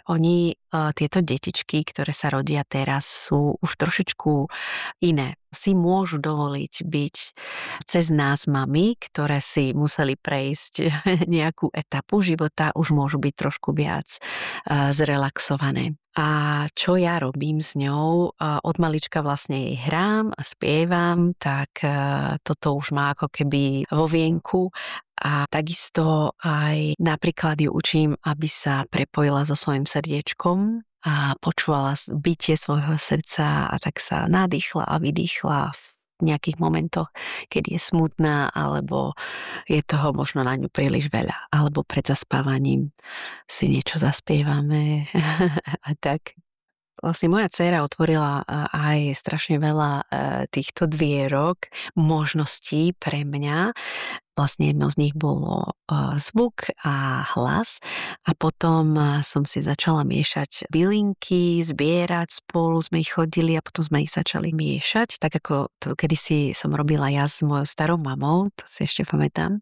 oni, tieto detičky, ktoré sa rodia teraz, sú už trošičku iné. Si môžu dovoliť byť cez nás mami, ktoré si museli prejsť nejakú etapu života, už môžu byť trošku viac zrelaxované. A čo ja robím s ňou? Od malička vlastne jej hrám a spievam, tak toto už má ako keby vo vienku. A takisto aj napríklad ju učím, aby sa prepojila so svojím srdiečkom a počúvala bitie svojho srdca a tak sa nadýchla a vydýchla v nejakých momentoch, keď je smutná alebo je toho možno na ňu príliš veľa. Alebo pred zaspávaním si niečo zaspievame a tak. Vlastne moja dcéra otvorila aj strašne veľa týchto dvierok, možností pre mňa. Vlastne jedno z nich bolo zvuk a hlas a potom som si začala miešať bylinky, zbierať, spolu sme ich chodili a potom sme ich začali miešať, tak ako to kedysi som robila ja s mojou starou mamou, to si ešte pamätám.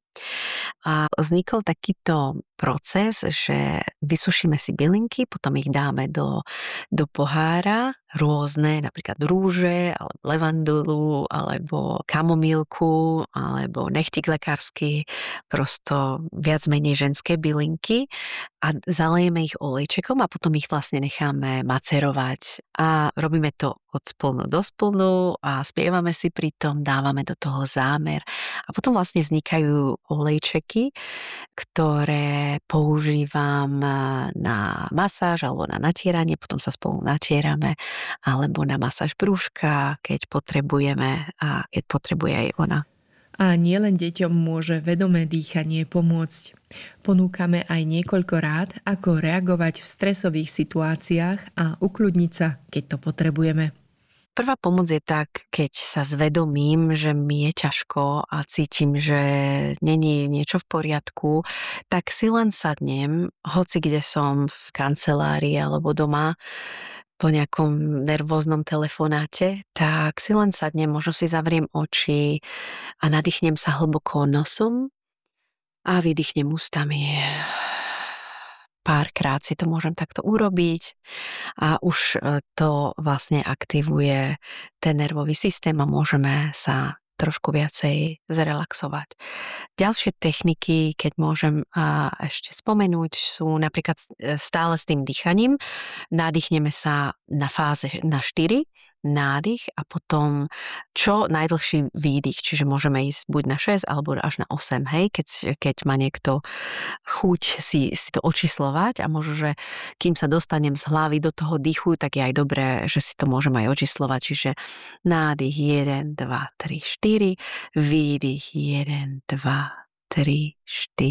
A vznikol takýto proces, že vysušíme si bylinky, potom ich dáme do pohára, rôzne, napríklad rúže, alebo levandulu, alebo kamomílku, alebo nechtík lekársky, prosto viac menej ženské bylinky a zalejeme ich olejčekom a potom ich vlastne necháme macerovať. A robíme to od splnu do splnu a spievame si pri tom, dávame do toho zámer. A potom vlastne vznikajú olejčeky, ktoré používam na masáž alebo na natieranie, potom sa spolu natierame, alebo na masáž brúška, keď potrebujeme a keď potrebuje aj ona. A nielen deťom môže vedomé dýchanie pomôcť. Ponúkame aj niekoľko rád, ako reagovať v stresových situáciách a ukľudniť sa, keď to potrebujeme. Prvá pomoc je tak, keď sa zvedomím, že mi je ťažko a cítim, že není niečo v poriadku, tak si len sadnem, hoci kde som v kancelárii alebo doma, po nejakom nervóznom telefonáte, tak si len sadnem, možno si zavriem oči a nadýchnem sa hlboko nosom a vydýchnem ústami. Párkrát si to môžem takto urobiť a už to vlastne aktivuje ten nervový systém a môžeme sa trošku viacej zrelaxovať. Ďalšie techniky, keď môžem ešte spomenúť, sú napríklad stále s tým dýchaním. Nadýchneme sa na fáze na 4, nádych a potom čo najdlhší výdych, čiže môžeme ísť buď na 6 alebo až na 8, hej, keď má niekto chuť si to očíslovať a možno, že kým sa dostanem z hlavy do toho dýchu, tak je aj dobré, že si to môžem aj očíslovať, čiže nádych 1, 2, 3, 4, výdych 1, 2, 3, 4, 5,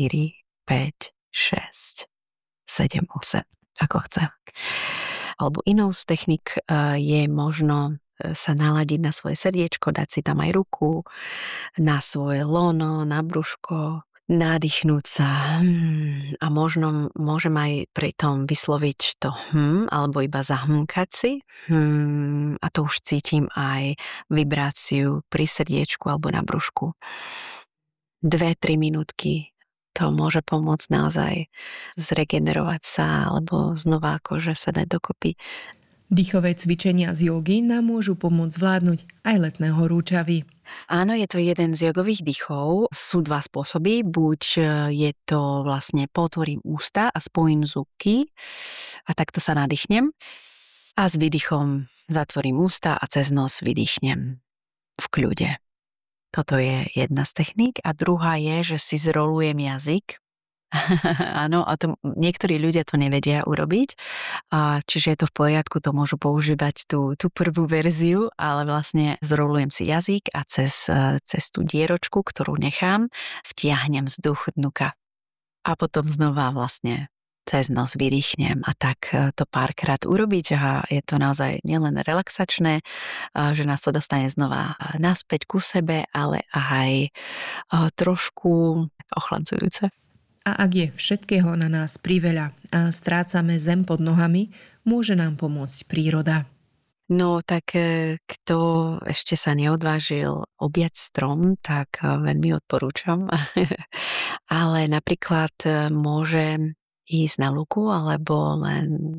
6, 7, 8, ako chcem. Alebo inou z technik je možno sa naladiť na svoje srdiečko, dať si tam aj ruku, na svoje lono, na brúško, nadýchnúť sa a možno môžem aj pri tom vysloviť to alebo iba zahmkať si a to už cítim aj vibráciu pri srdiečku alebo na brúšku. 2-3 minútky. To môže pomôcť naozaj zregenerovať sa alebo znova akože sa dať dokopy. Dýchové cvičenia z jogy nám môžu pomôcť zvládnuť aj letné horúčavy. Áno, je to jeden z jogových dýchov. Sú dva spôsoby. Buď je to vlastne potvorím ústa a spojím zubky a takto sa nadýchnem. A s výdychom zatvorím ústa a cez nos vydýchnem v kľude. Toto je jedna z techník. A druhá je, že si zrolujem jazyk. Áno, a to niektorí ľudia to nevedia urobiť. Čiže je to v poriadku, to môžu používať tú prvú verziu, ale vlastne zrolujem si jazyk a cez tú dieročku, ktorú nechám, vtiahnem vzduch dnuka. A potom znova vlastne cez nos vydýchnem a tak to párkrát urobiť a je to naozaj nielen relaxačné, že nás to dostane znova naspäť ku sebe, ale aj trošku ochladzujúce. A ak je všetkého na nás priveľa a strácame zem pod nohami, môže nám pomôcť príroda. No tak kto ešte sa neodvážil objať strom, tak veľmi odporúčam. Ale napríklad môže ísť na lúku alebo len